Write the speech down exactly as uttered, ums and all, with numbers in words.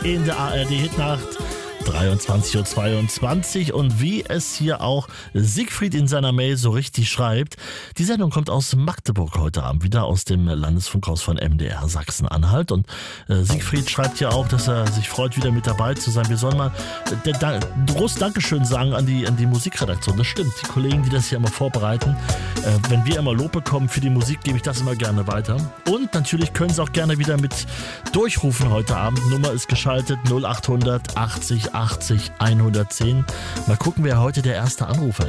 in der A R D-Hitnacht. dreiundzwanzig Uhr zweiundzwanzig und wie es hier auch Siegfried in seiner Mail so richtig schreibt, die Sendung kommt aus Magdeburg heute Abend, wieder aus dem Landesfunkhaus von M D R Sachsen-Anhalt, und äh, Siegfried schreibt ja auch, dass er sich freut, wieder mit dabei zu sein. Wir sollen mal äh, da, groß Dankeschön sagen an die, an die Musikredaktion. Das stimmt, die Kollegen, die das hier immer vorbereiten. Äh, wenn wir immer Lob bekommen für die Musik, gebe ich das immer gerne weiter. Und natürlich können Sie auch gerne wieder mit durchrufen heute Abend. Nummer ist geschaltet null achthundert achtzig achtzig hundertzehn. Mal gucken, wer heute der erste Anrufer